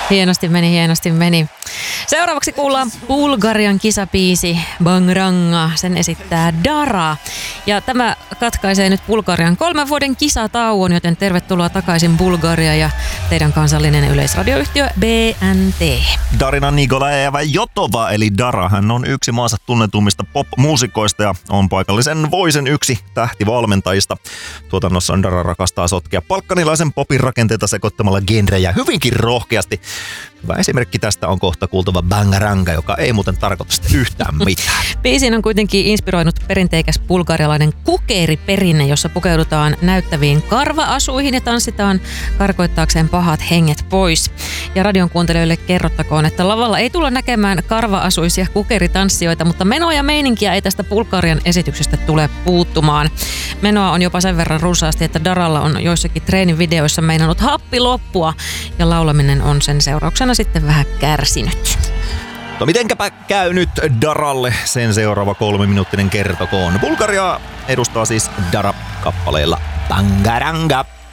Hienosti meni. Seuraavaksi kuullaan Bulgarian kisabiisi Bangranga. Sen esittää Dara. Ja tämä katkaisee nyt Bulgarian 3 vuoden kisatauon, joten tervetuloa takaisin Bulgaria ja teidän kansallinen yleisradioyhtiö BNT. Darina Nikolaeva Jotova eli Dara. Hän on yksi maansa tunnetummista pop-muusikoista ja on paikallisen Voicen yksi tähtivalmentajista. Tuotannossa Dara rakastaa sotkea balkanilaisen popin rakenteita sekoittamalla genrejä hyvinkin rohkeasti. Hyvä esimerkki tästä on kohta kuultava Bangaranga, joka ei muuten tarkoita sitä yhtään mitään. Biisiin on kuitenkin inspiroinut perinteikäs bulgarialainen kukeriperinne, jossa pukeudutaan näyttäviin karva-asuihin ja tanssitaan karkoittaakseen pahat henget pois. Ja radion kuuntelijoille kerrottakoon, että lavalla ei tulla näkemään karva-asuisia kukeritanssijoita, mutta menoa ja meininkiä ei tästä Bulgarian esityksestä tule puuttumaan. Menoa on jopa sen verran runsaasti, että Daralla on joissakin treenivideoissa meinannut happi loppua ja laulaminen on sen seurauksena sitten vähän kärsinyt. No mitenkäpä käy nyt Daralle, sen seuraava 3-minuuttinen kertokoon. Bulgaria edustaa siis Dara kappaleella Bangaranga.